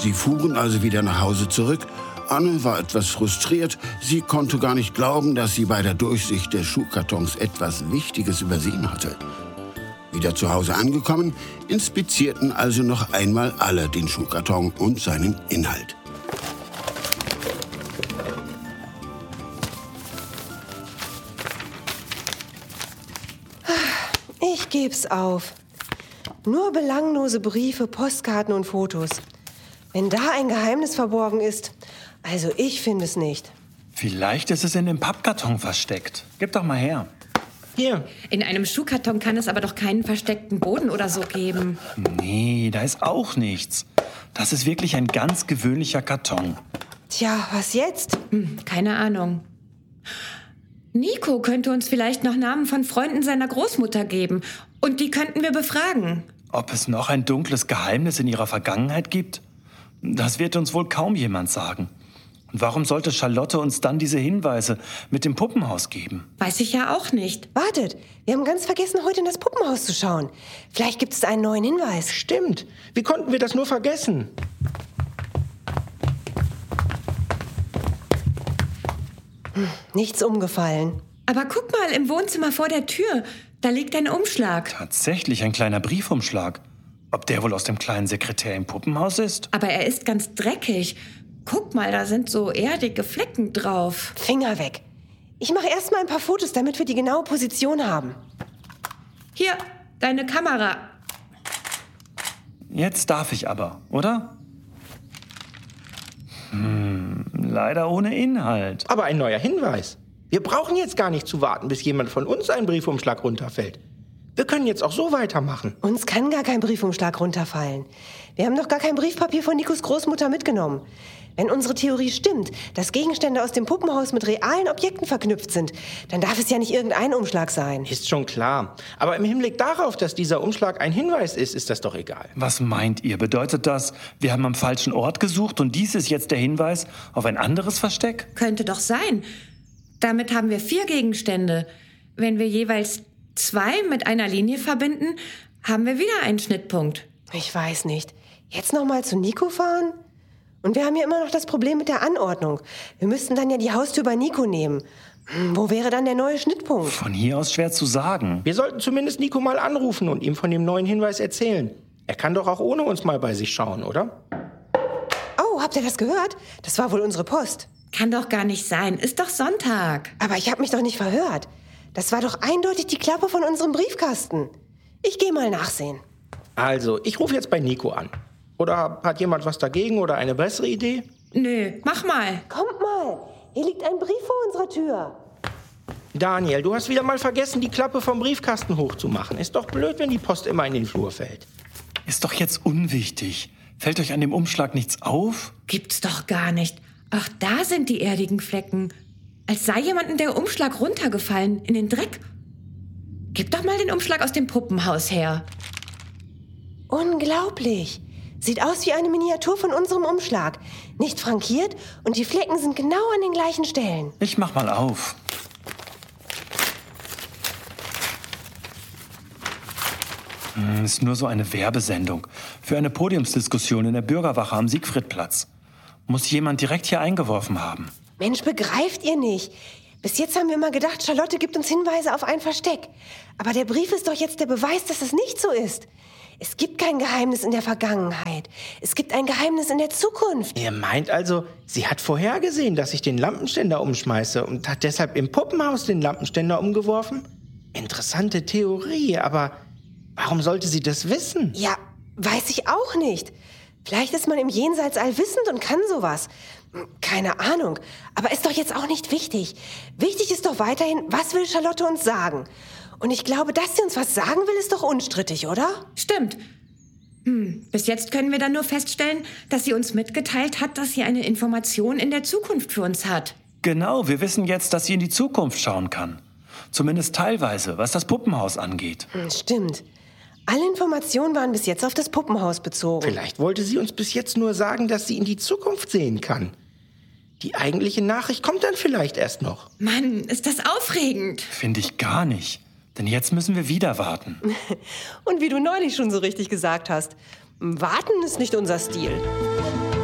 Sie fuhren also wieder nach Hause zurück. Anne war etwas frustriert. Sie konnte gar nicht glauben, dass sie bei der Durchsicht des Schuhkartons etwas Wichtiges übersehen hatte. Wieder zu Hause angekommen, inspizierten also noch einmal alle den Schuhkarton und seinen Inhalt. Ich geb's auf. Nur belanglose Briefe, Postkarten und Fotos. Wenn da ein Geheimnis verborgen ist, also ich finde es nicht. Vielleicht ist es in dem Pappkarton versteckt. Gib doch mal her. Hier. In einem Schuhkarton kann es aber doch keinen versteckten Boden oder so geben. Nee, da ist auch nichts. Das ist wirklich ein ganz gewöhnlicher Karton. Tja, was jetzt? Keine Ahnung. Nico könnte uns vielleicht noch Namen von Freunden seiner Großmutter geben. Und die könnten wir befragen. Ob es noch ein dunkles Geheimnis in ihrer Vergangenheit gibt? Das wird uns wohl kaum jemand sagen. Und warum sollte Charlotte uns dann diese Hinweise mit dem Puppenhaus geben? Weiß ich ja auch nicht. Wartet, wir haben ganz vergessen, heute in das Puppenhaus zu schauen. Vielleicht gibt es einen neuen Hinweis. Stimmt. Wie konnten wir das nur vergessen? Nichts umgefallen. Aber guck mal, im Wohnzimmer vor der Tür. Da liegt ein Umschlag. Tatsächlich ein kleiner Briefumschlag. Ob der wohl aus dem kleinen Sekretär im Puppenhaus ist? Aber er ist ganz dreckig. Guck mal, da sind so erdige Flecken drauf. Finger weg. Ich mache erst mal ein paar Fotos, damit wir die genaue Position haben. Hier, deine Kamera. Jetzt darf ich aber, oder? Leider ohne Inhalt. Aber ein neuer Hinweis. Wir brauchen jetzt gar nicht zu warten, bis jemand von uns einen Briefumschlag runterfällt. Wir können jetzt auch so weitermachen. Uns kann gar kein Briefumschlag runterfallen. Wir haben doch gar kein Briefpapier von Nikos Großmutter mitgenommen. Wenn unsere Theorie stimmt, dass Gegenstände aus dem Puppenhaus mit realen Objekten verknüpft sind, dann darf es ja nicht irgendein Umschlag sein. Ist schon klar. Aber im Hinblick darauf, dass dieser Umschlag ein Hinweis ist, ist das doch egal. Was meint ihr? Bedeutet das, wir haben am falschen Ort gesucht und dies ist jetzt der Hinweis auf ein anderes Versteck? Könnte doch sein. Damit haben wir 4 Gegenstände. Wenn wir jeweils 2 mit einer Linie verbinden, haben wir wieder einen Schnittpunkt. Ich weiß nicht. Jetzt noch mal zu Nico fahren? Und wir haben ja immer noch das Problem mit der Anordnung. Wir müssten dann ja die Haustür bei Nico nehmen. Wo wäre dann der neue Schnittpunkt? Von hier aus schwer zu sagen. Wir sollten zumindest Nico mal anrufen und ihm von dem neuen Hinweis erzählen. Er kann doch auch ohne uns mal bei sich schauen, oder? Oh, habt ihr das gehört? Das war wohl unsere Post. Kann doch gar nicht sein. Ist doch Sonntag. Aber ich habe mich doch nicht verhört. Das war doch eindeutig die Klappe von unserem Briefkasten. Ich gehe mal nachsehen. Also, ich rufe jetzt bei Nico an. Oder hat jemand was dagegen oder eine bessere Idee? Nö, mach mal. Kommt mal, hier liegt ein Brief vor unserer Tür. Daniel, du hast wieder mal vergessen, die Klappe vom Briefkasten hochzumachen. Ist doch blöd, wenn die Post immer in den Flur fällt. Ist doch jetzt unwichtig. Fällt euch an dem Umschlag nichts auf? Gibt's doch gar nicht. Ach, da sind die erdigen Flecken. Als sei jemandem der Umschlag runtergefallen, in den Dreck. Gib doch mal den Umschlag aus dem Puppenhaus her. Unglaublich. Sieht aus wie eine Miniatur von unserem Umschlag. Nicht frankiert und die Flecken sind genau an den gleichen Stellen. Ich mach mal auf. Ist nur so eine Werbesendung für eine Podiumsdiskussion in der Bürgerwache am Siegfriedplatz. Muss jemand direkt hier eingeworfen haben. Mensch, begreift ihr nicht? Bis jetzt haben wir immer gedacht, Charlotte gibt uns Hinweise auf ein Versteck. Aber der Brief ist doch jetzt der Beweis, dass es nicht so ist. Es gibt kein Geheimnis in der Vergangenheit. Es gibt ein Geheimnis in der Zukunft. Ihr meint also, sie hat vorhergesehen, dass ich den Lampenständer umschmeiße und hat deshalb im Puppenhaus den Lampenständer umgeworfen? Interessante Theorie, aber warum sollte sie das wissen? Ja, weiß ich auch nicht. Vielleicht ist man im Jenseits allwissend und kann sowas. Keine Ahnung. Aber ist doch jetzt auch nicht wichtig. Wichtig ist doch weiterhin, was will Charlotte uns sagen? Und ich glaube, dass sie uns was sagen will, ist doch unstrittig, oder? Stimmt. Bis jetzt können wir dann nur feststellen, dass sie uns mitgeteilt hat, dass sie eine Information in der Zukunft für uns hat. Genau, wir wissen jetzt, dass sie in die Zukunft schauen kann. Zumindest teilweise, was das Puppenhaus angeht. Stimmt. Alle Informationen waren bis jetzt auf das Puppenhaus bezogen. Vielleicht wollte sie uns bis jetzt nur sagen, dass sie in die Zukunft sehen kann. Die eigentliche Nachricht kommt dann vielleicht erst noch. Mann, ist das aufregend. Finde ich gar nicht. Denn jetzt müssen wir wieder warten. Und wie du neulich schon so richtig gesagt hast, warten ist nicht unser Stil.